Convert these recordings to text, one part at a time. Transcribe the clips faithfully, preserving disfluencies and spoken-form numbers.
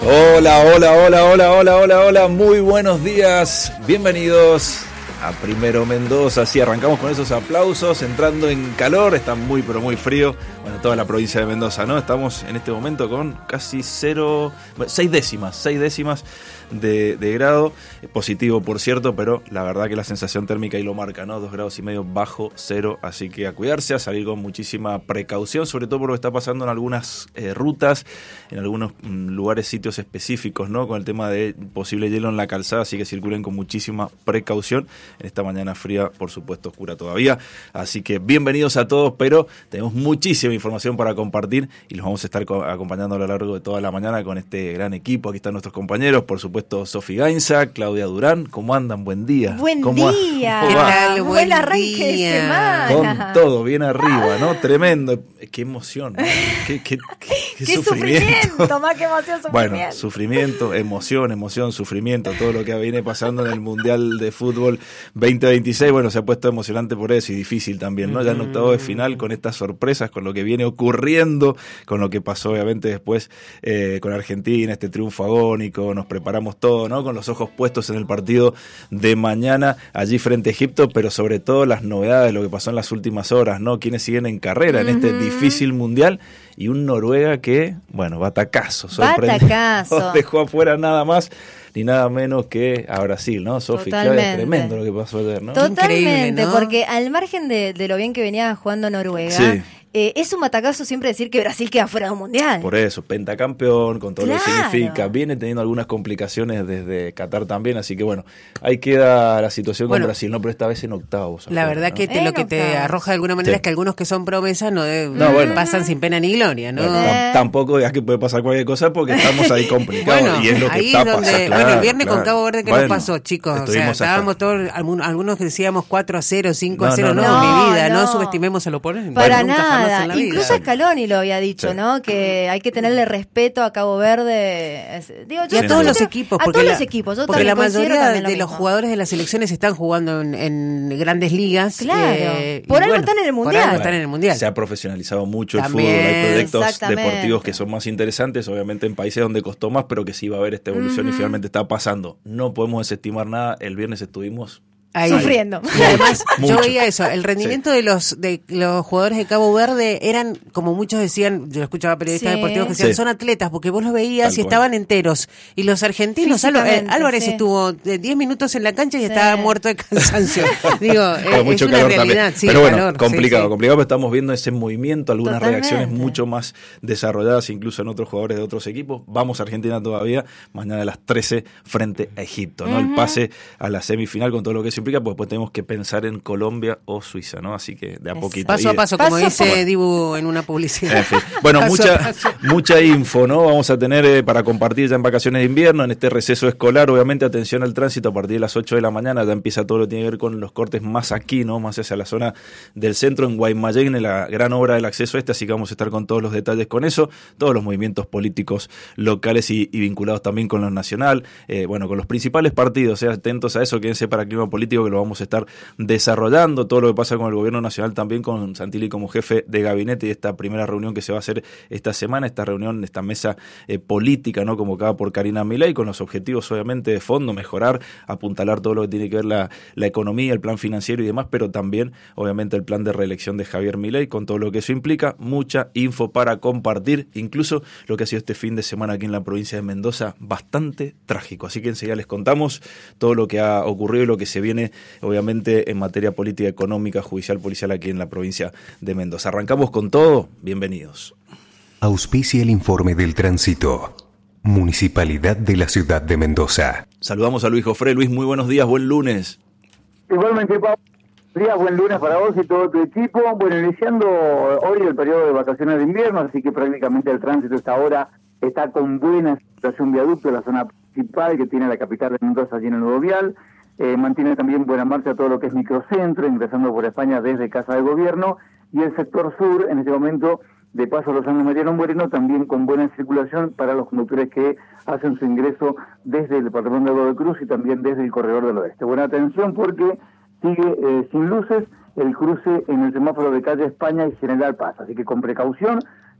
Hola, hola, hola, hola, hola, hola, hola, muy buenos días, bienvenidos a Primero Mendoza. Así arrancamos con esos aplausos, entrando en calor, está muy pero muy frío, bueno, toda la provincia de Mendoza, ¿no? Estamos en este momento con casi cero, seis décimas, seis décimas de, de grado, positivo por cierto, pero la verdad que la sensación térmica ahí lo marca, ¿no? Dos grados y medio bajo cero, así que a cuidarse, a salir con muchísima precaución, sobre todo por lo que está pasando en algunas eh, rutas, en algunos mm, lugares, sitios específicos, ¿no? Con el tema de posible hielo en la calzada, así que circulen con muchísima precaución en esta mañana fría, por supuesto oscura todavía, así que bienvenidos a todos, pero tenemos muchísima información para compartir y los vamos a estar co- acompañando a lo largo de toda la mañana con este gran equipo. Aquí están nuestros compañeros, por supuesto Sofi Gainza, Claudia Durán. ¿Cómo andan? Buen día. Buen ¿Cómo día. ¿Cómo ¿Qué va? tal? Buen, Buen arranque día. de semana. Con todo, bien arriba, ¿no? Tremendo. Qué emoción, ¿no? Qué, qué, qué, qué, qué sufrimiento. sufrimiento, más que emoción, sufrimiento. Bueno, sufrimiento, emoción, emoción, sufrimiento, todo lo que viene pasando en el Mundial de Fútbol veinte veintiséis, bueno, se ha puesto emocionante por eso y difícil también, ¿no? Ya en octavo de final con estas sorpresas, con lo que viene ocurriendo, con lo que pasó obviamente después eh, con Argentina, este triunfo agónico, nos preparamos todo, ¿no? Con los ojos puestos en el partido de mañana allí frente a Egipto, pero sobre todo las novedades, lo que pasó en las últimas horas, ¿no? Quienes siguen en carrera en uh-huh. este difícil Mundial y un Noruega que, bueno, batacazo, sorprendió, batacazo. Dejó afuera nada más ni nada menos que a Brasil, ¿no? Sofi, Claudia, tremendo lo que pasó ayer, ¿no? Totalmente, ¿no? Porque al margen de, de lo bien que venía jugando Noruega, sí. Eh, es un batacazo siempre decir que Brasil queda fuera de un mundial. Por eso, pentacampeón, con todo claro. lo que significa. Viene teniendo algunas complicaciones desde Qatar también, así que bueno, ahí queda la situación bueno, con Brasil, no, pero esta vez en octavos. La afuera, verdad ¿no? que te, lo que te octavos. arroja de alguna manera sí. es que algunos que son promesas no, de, no bueno. pasan sin pena ni gloria, ¿no? Bueno, t- tampoco digas que puede pasar cualquier cosa porque estamos ahí complicados bueno, y es lo que ahí está donde, pasando. Bueno, claro, el viernes claro. con Cabo Verde, ¿qué bueno, nos pasó, chicos? O sea, estábamos hasta... todos, algunos decíamos cuatro a cero, cinco a cero, no, no, no, no, no, mi vida, no, no subestimemos al oponente. Para bueno, nunca jamás nada, en la vida. incluso Scaloni lo había dicho, sí. ¿no? Que hay que tenerle respeto a Cabo Verde. Es, digo, yo y a todos los equipos. A todos la, los equipos. Yo porque la mayoría de los mismo. jugadores de las selecciones están jugando en, en grandes ligas. Claro. Eh, por algo bueno, están en el Mundial. Por algo están en el Mundial. Se ha profesionalizado mucho También, el fútbol. Hay proyectos deportivos que son más interesantes, obviamente en países donde costó más, pero que sí va a haber esta evolución uh-huh. y finalmente está pasando. No podemos desestimar nada. El viernes estuvimos... Ahí. Sufriendo. Y además, yo veía eso, el rendimiento sí. de los de los jugadores de Cabo Verde eran, como muchos decían, yo escuchaba periodistas sí. deportivos que decían, sí. son atletas, porque vos los veías Tal y cual. estaban enteros. Y los argentinos, Álvarez sí. estuvo diez minutos en la cancha y sí. estaba muerto de cansancio. Digo, es, mucho es una calor realidad. Sí, pero bueno, calor, complicado, sí, sí. complicado, pero estamos viendo ese movimiento, algunas Totalmente. reacciones mucho más desarrolladas, incluso en otros jugadores de otros equipos. Vamos a Argentina todavía, mañana a las trece frente a Egipto, ¿no? Uh-huh. El pase a la semifinal con todo lo que eso implica, pues después tenemos que pensar en Colombia o Suiza, ¿no? Así que de a poquito. Paso a paso, paso como dice paso. Dibu en una publicidad. En fin. Bueno, paso mucha mucha info, ¿no? Vamos a tener eh, para compartir ya en vacaciones de invierno, en este receso escolar, obviamente atención al tránsito a partir de las ocho de la mañana, ya empieza todo lo que tiene que ver con los cortes más aquí, ¿no? Más hacia la zona del centro, en Guaymallén, en la gran obra del acceso este, así que vamos a estar con todos los detalles con eso, todos los movimientos políticos locales y, y vinculados también con lo nacional, eh, bueno, con los principales partidos, eh, atentos a eso, quédense para el clima político que lo vamos a estar desarrollando, todo lo que pasa con el gobierno nacional también, con Santilli como jefe de gabinete y esta primera reunión que se va a hacer esta semana, esta reunión, esta mesa eh, política, ¿no? Convocada por Karina Milei, con los objetivos obviamente de fondo, mejorar, apuntalar todo lo que tiene que ver la, la economía, el plan financiero y demás, pero también obviamente el plan de reelección de Javier Milei, con todo lo que eso implica, mucha info para compartir, incluso lo que ha sido este fin de semana aquí en la provincia de Mendoza, bastante trágico, así que enseguida les contamos todo lo que ha ocurrido y lo que se viene obviamente en materia política, económica, judicial, policial aquí en la provincia de Mendoza. Arrancamos con todo, bienvenidos. Auspicia el informe del tránsito. Municipalidad de la Ciudad de Mendoza. Saludamos a Luis Jofré. Luis, muy buenos días, buen lunes. Igualmente, Pablo, días, buen lunes para vos y todo tu equipo. Bueno, iniciando hoy el periodo de vacaciones de invierno, así que prácticamente el tránsito esta hora está con buena situación viaducto en la zona principal que tiene la capital de Mendoza, allí en el Nuevo Vial. Eh, mantiene también buena marcha todo lo que es microcentro, ingresando por España desde Casa de Gobierno, y el sector sur, en este momento, de Paso Lozano Mariano Moreno, también con buena circulación para los conductores que hacen su ingreso desde el departamento de Godoy Cruz y también desde el corredor del oeste. Buena atención porque sigue eh, sin luces el cruce en el semáforo de calle España y General Paz, así que con precaución,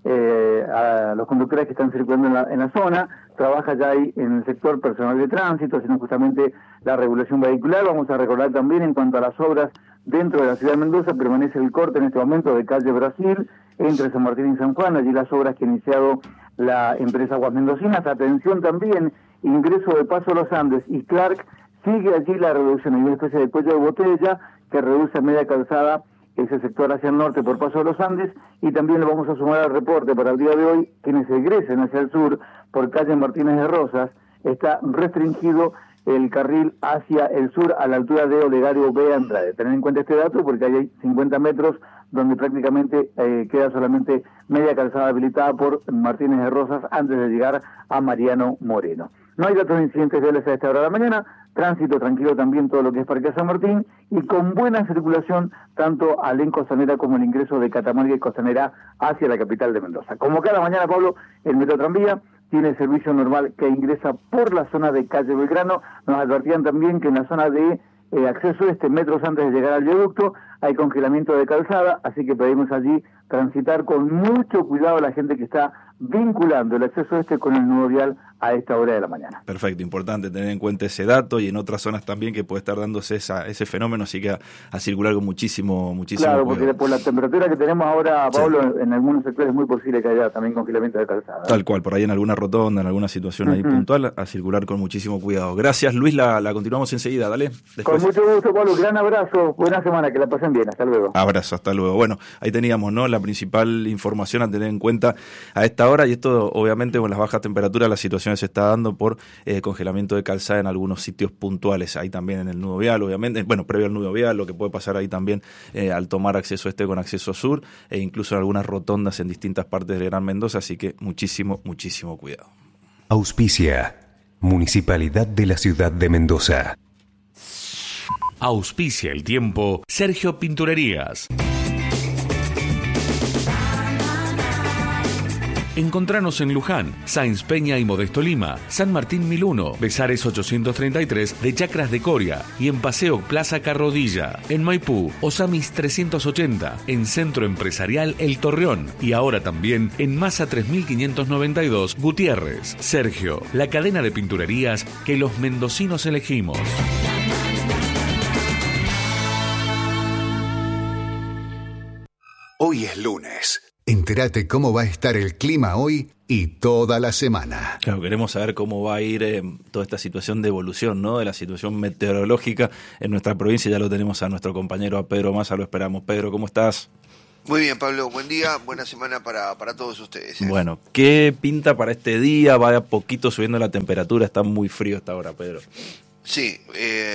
eh, a los conductores que están circulando en la, en la zona. Trabaja ya ahí en el sector personal de tránsito, haciendo justamente la regulación vehicular. Vamos a recordar también en cuanto a las obras dentro de la ciudad de Mendoza, permanece el corte en este momento de calle Brasil, entre San Martín y San Juan, allí las obras que ha iniciado la empresa Aguas Mendocinas. Atención también, ingreso de Paso Los Andes y Clark, sigue allí la reducción, hay una especie de cuello de botella que reduce a media calzada ese sector hacia el norte por Paso de los Andes, y también le vamos a sumar al reporte para el día de hoy, quienes egresen hacia el sur por calle Martínez de Rosas, está restringido el carril hacia el sur a la altura de Olegario B. Andrade. Tener en cuenta este dato porque hay cincuenta metros donde prácticamente eh, queda solamente media calzada habilitada por Martínez de Rosas antes de llegar a Mariano Moreno. No hay datos de incidentes viales a esta hora de la mañana, tránsito tranquilo también todo lo que es Parque San Martín, y con buena circulación tanto al en Costanera como el ingreso de Catamarca y Costanera hacia la capital de Mendoza. Como cada mañana, Pablo, el Metro Tranvía tiene servicio normal que ingresa por la zona de calle Belgrano. Nos advertían también que en la zona de eh, acceso este, metros antes de llegar al viaducto, hay congelamiento de calzada, así que pedimos allí transitar con mucho cuidado a la gente que está vinculando el acceso este con el nudo vial a esta hora de la mañana. Perfecto, importante tener en cuenta ese dato, y en otras zonas también que puede estar dándose esa, ese fenómeno, así que a, a circular con muchísimo, muchísimo Claro, cuidado. porque por la temperatura que tenemos ahora, Pablo, sí, en algunos sectores es muy posible que haya también congelamiento de calzada. Tal cual, por ahí en alguna rotonda, en alguna situación ahí uh-huh. puntual, a circular con muchísimo cuidado. Gracias, Luis, la, la continuamos enseguida, dale. Después. Con mucho gusto, Pablo, gran abrazo, buena semana, que la pasen bien, hasta luego. Abrazo, hasta luego. Bueno, ahí teníamos, ¿no?, la principal información a tener en cuenta a esta hora, y esto obviamente con las bajas temperaturas la situación se está dando por eh, congelamiento de calzada en algunos sitios puntuales, ahí también en el nudo vial, obviamente, bueno, previo al nudo vial, lo que puede pasar ahí también eh, al tomar acceso este con acceso sur, e incluso en algunas rotondas en distintas partes de Gran Mendoza, así que muchísimo, muchísimo cuidado. Auspicia, Municipalidad de la Ciudad de Mendoza. Auspicia el tiempo, Sergio Pinturerías. Encontranos en Luján, Sáenz Peña y Modesto Lima, San Martín mil uno, Besares ochocientos treinta y tres de Chacras de Coria, y en Paseo Plaza Carrodilla. En Maipú, Osamis trescientos ochenta, en Centro Empresarial El Torreón, y ahora también en Masa tres mil quinientos noventa y dos, Gutiérrez. Sergio, la cadena de pinturerías que los mendocinos elegimos. Hoy es lunes. Entérate cómo va a estar el clima hoy y toda la semana. Claro, queremos saber cómo va a ir eh, toda esta situación de evolución, ¿no?, de la situación meteorológica en nuestra provincia. Ya lo tenemos a nuestro compañero, a Pedro Massa, lo esperamos. Pedro, ¿cómo estás? Muy bien, Pablo, buen día, buena semana para, para todos ustedes. ¿eh? Bueno, ¿qué pinta para este día? Va a poquito subiendo la temperatura, está muy frío esta hora, Pedro. Sí, eh...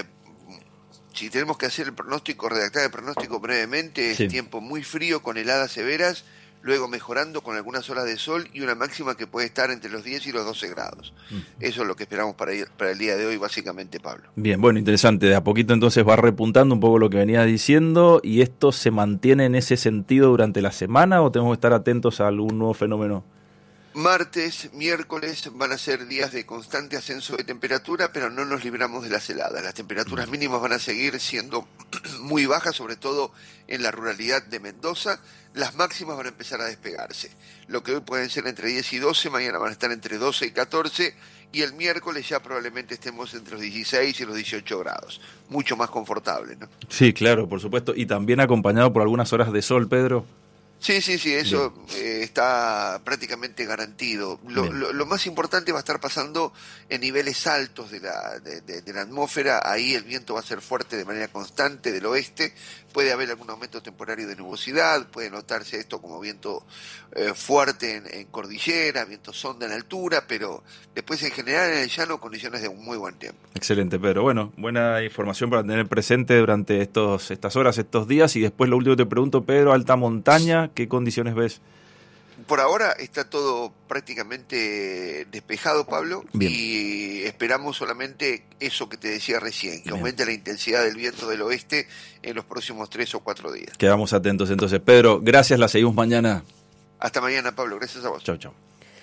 si tenemos que hacer el pronóstico, redactar el pronóstico brevemente, es sí. tiempo muy frío con heladas severas, luego mejorando con algunas horas de sol y una máxima que puede estar entre los diez y los doce grados. Mm. Eso es lo que esperamos para, ir, para el día de hoy, básicamente, Pablo. Bien, bueno, interesante. De a poquito entonces va repuntando un poco lo que venía diciendo, y esto se mantiene en ese sentido durante la semana, ¿o tenemos que estar atentos a algún nuevo fenómeno? Martes, miércoles van a ser días de constante ascenso de temperatura, pero no nos libramos de las heladas. Las temperaturas mínimas van a seguir siendo muy bajas, sobre todo en la ruralidad de Mendoza. Las máximas van a empezar a despegarse. Lo que hoy pueden ser entre diez y doce, mañana van a estar entre doce y catorce, y el miércoles ya probablemente estemos entre los dieciséis y los dieciocho grados. Mucho más confortable, ¿no? Sí, claro, por supuesto. Y también acompañado por algunas horas de sol, Pedro. Sí, sí, sí, eso eh, está prácticamente garantido. Lo, lo, lo más importante va a estar pasando en niveles altos de la, de, de, de la atmósfera. Ahí el viento va a ser fuerte de manera constante del oeste. Puede haber algún aumento temporario de nubosidad, puede notarse esto como viento eh, fuerte en, en cordillera, viento sonda en altura, pero después en general en el llano condiciones de un muy buen tiempo. Excelente, Pedro. Bueno, buena información para tener presente durante estos estas horas, estos días. Y después lo último que te pregunto, Pedro, alta montaña, ¿qué condiciones ves? Por ahora está todo prácticamente despejado, Pablo. Bien. Y esperamos solamente eso que te decía recién, que Bien. aumente la intensidad del viento del oeste en los próximos tres o cuatro días. Quedamos atentos entonces. Pedro, gracias, la seguimos mañana. Hasta mañana, Pablo, gracias a vos. Chau, chau.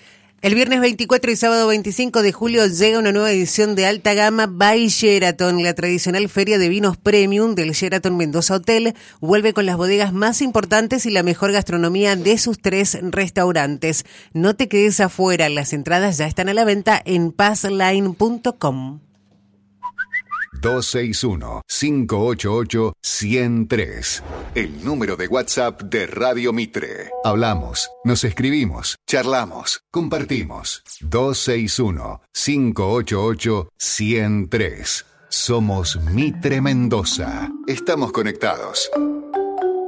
El viernes veinticuatro y sábado veinticinco de julio llega una nueva edición de alta gama by Sheraton. La tradicional feria de vinos premium del Sheraton Mendoza Hotel vuelve con las bodegas más importantes y la mejor gastronomía de sus tres restaurantes. No te quedes afuera, las entradas ya están a la venta en passline punto com. dos seis uno, cinco ocho ocho, uno cero tres. El número de WhatsApp de Radio Mitre. Hablamos, nos escribimos, charlamos, compartimos. dos seis uno, cinco ocho ocho, uno cero tres. Somos Mitre Mendoza. Estamos conectados.